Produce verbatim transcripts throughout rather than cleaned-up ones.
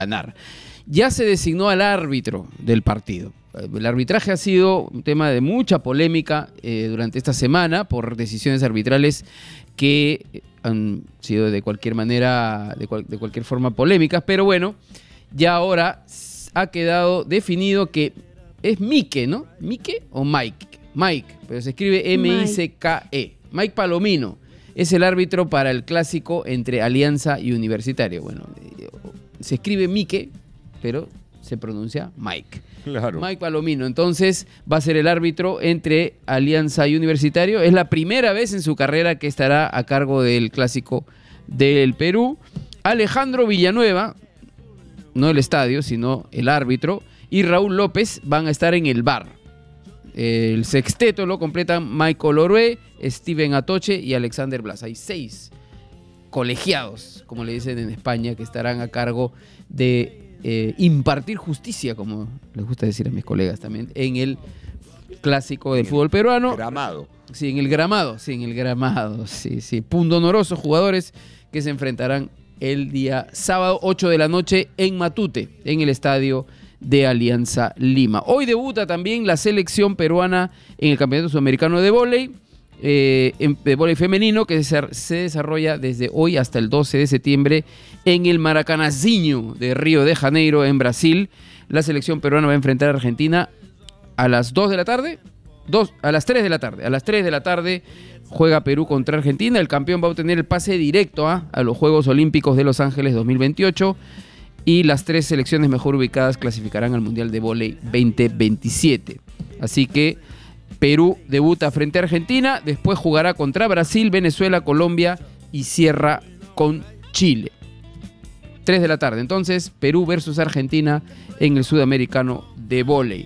ganar. Ya se designó al árbitro del partido. El arbitraje ha sido un tema de mucha polémica eh, durante esta semana por decisiones arbitrales que han sido de cualquier manera, de, cual, de cualquier forma polémicas, pero bueno, ya ahora ha quedado definido que es Mike, ¿no? ¿Mike o Mike? Mike, pero se escribe M I C K E. Mike Palomino es el árbitro para el clásico entre Alianza y Universitario. Bueno, se escribe Mike, pero se pronuncia Mike. Claro. Mike Palomino, entonces va a ser el árbitro entre Alianza y Universitario. Es la primera vez en su carrera que estará a cargo del clásico del Perú. Alejandro Villanueva, no el estadio, sino el árbitro, y Raúl López van a estar en el V A R. El sexteto lo completan Michael Orue, Steven Atoche y Alexander Blas. Hay seis colegiados, como le dicen en España, que estarán a cargo de Eh, impartir justicia, como les gusta decir a mis colegas también, en el clásico del fútbol peruano. Gramado. Sí, en el gramado, sí, en el gramado, sí, sí. Pundonorosos jugadores que se enfrentarán el día sábado, ocho de la noche, en Matute, en el estadio de Alianza Lima. Hoy debuta también la selección peruana en el Campeonato Sudamericano de Vóley, eh, de vóley femenino, que se, se desarrolla desde hoy hasta el doce de septiembre en el Maracanazinho de Río de Janeiro, en Brasil. La selección peruana va a enfrentar a Argentina a las dos de la tarde, dos, a las tres de la tarde. A las tres de la tarde juega Perú contra Argentina. El campeón va a obtener el pase directo ¿eh? a los Juegos Olímpicos de Los Ángeles dos mil veintiocho. Y las tres selecciones mejor ubicadas clasificarán al Mundial de Vóley veinte veintisiete. Así que Perú debuta frente a Argentina, después jugará contra Brasil, Venezuela, Colombia y cierra con Chile. tres de la tarde, entonces, Perú versus Argentina en el Sudamericano de Vóley.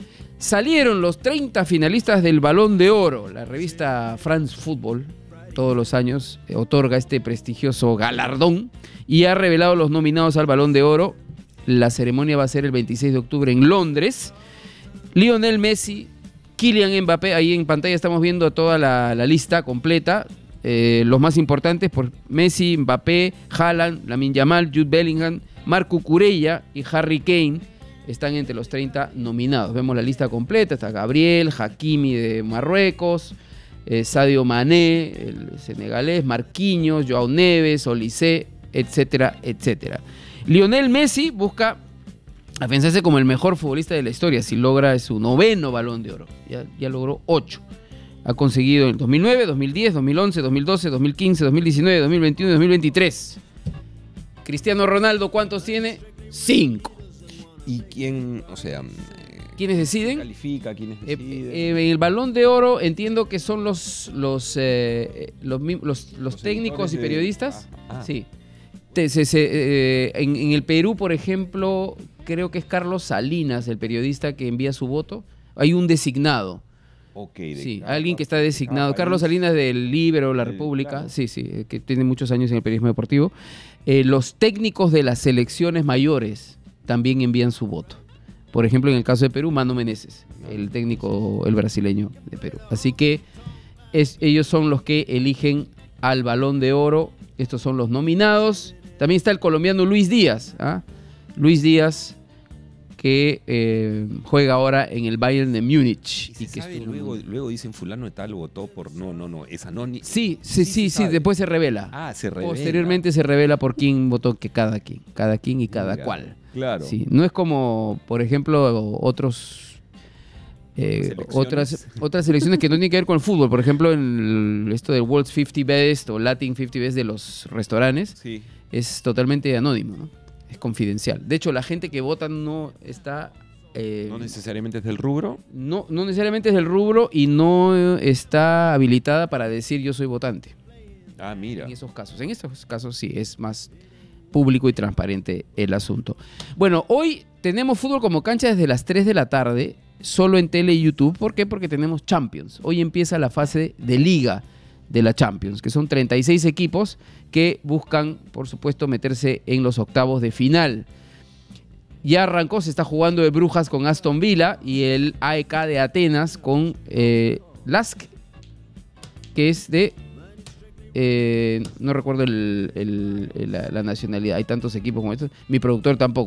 Salieron los treinta finalistas del Balón de Oro. La revista France Football todos los años eh, otorga este prestigioso galardón y ha revelado los nominados al Balón de Oro. La ceremonia va a ser el veintiséis de octubre en Londres. Lionel Messi, Kylian Mbappé, ahí en pantalla estamos viendo toda la, la lista completa. Eh, los más importantes por Messi, Mbappé, Haaland, Lamine Yamal, Jude Bellingham, Marco Cucurella y Harry Kane están entre los treinta nominados. Vemos la lista completa, está Gabriel, Hakimi de Marruecos, eh, Sadio Mané, el senegalés, Marquinhos, Joao Neves, Olise, etcétera, etcétera. Lionel Messi busca afianzarse como el mejor futbolista de la historia si logra su noveno Balón de Oro. Ya, ya logró ocho. Ha conseguido en el dos mil nueve, dos mil diez, dos mil once, dos mil doce, dos mil quince, dos mil diecinueve, dos mil veintiuno y dos mil veintitrés. Cristiano Ronaldo, ¿cuántos tiene? Cinco. ¿Y quién, o sea, ¿quiénes deciden? Califica, quiénes deciden? Eh, eh, el Balón de Oro entiendo que son los los eh, los, los, los, los técnicos y de... periodistas. Ah, ah. Sí. Te, se, se, eh, en, en el Perú, por ejemplo, creo que es Carlos Salinas, el periodista que envía su voto. Hay un designado. Okay, de sí, cada, alguien que está designado. ah, Carlos Salinas del Libero, La República. Claro. Sí, sí, que tiene muchos años en el periodismo deportivo. Eh, los técnicos de las selecciones mayores también envían su voto. Por ejemplo, en el caso de Perú, Mano Menezes, el técnico, el brasileño de Perú. Así que es, ellos son los que eligen al Balón de Oro. Estos son los nominados. También está el colombiano Luis Díaz. ¿ah? Luis Díaz, que eh, juega ahora en el Bayern de Múnich. ¿Y, y que sabe, luego, luego dicen fulano de tal votó por... No, no, no, es anónimo. Sí, sí, sí, sí, sí, después se revela. Ah, se revela. Posteriormente se revela por quién votó que cada quien. Cada quien y cada Mira, cual. Claro. Sí, no es como, por ejemplo, otros... Eh, otras, otras selecciones que no tienen que ver con el fútbol. Por ejemplo, en el, esto del World's cincuenta Best o Latin cincuenta Best de los restaurantes, sí, es totalmente anónimo, ¿no? Es confidencial. De hecho, la gente que vota no está... Eh, ¿No necesariamente es del rubro? No, no necesariamente es del rubro y no está habilitada para decir yo soy votante. Ah, mira. En esos casos. En estos casos sí, es más público y transparente el asunto. Bueno, hoy tenemos fútbol como cancha desde las tres de la tarde, solo en tele y YouTube. ¿Por qué? Porque tenemos Champions. Hoy empieza la fase de Liga de la Champions, que son treinta y seis equipos que buscan, por supuesto, meterse en los octavos de final. Ya arrancó, se está jugando de Brujas con Aston Villa y el A E K de Atenas con eh, Lask, que es de Eh, no recuerdo el- el- el- la, la nacionalidad. Hay tantos equipos como estos. Mi productor tampoco.